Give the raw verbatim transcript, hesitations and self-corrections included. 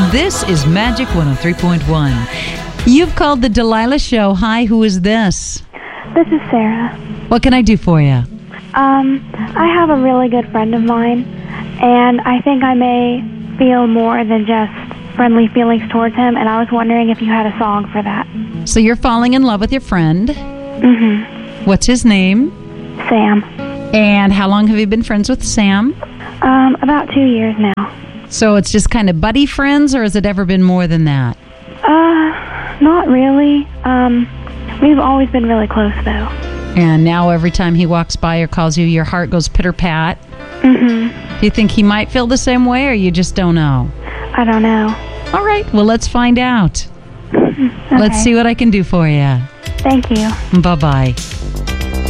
This is Magic one oh three point one. You've called the Delilah Show. Hi, who is this? This is Sarah. What can I do for you? Um, I have a really good friend of mine, and I think I may feel more than just friendly feelings towards him, and I was wondering if you had a song for that. So you're falling in love with your friend. Mm-hmm. What's his name? Sam. And how long have you been friends with Sam? Um, about two years now. So it's just kind of buddy friends, or has it ever been more than that? Uh, not really. Um, we've always been really close, though. And now every time he walks by or calls you, your heart goes pitter-pat? Mm-hmm. Do you think he might feel the same way, or you just don't know? I don't know. All right, well, let's find out. Okay. Let's see what I can do for you. Thank you. Bye-bye.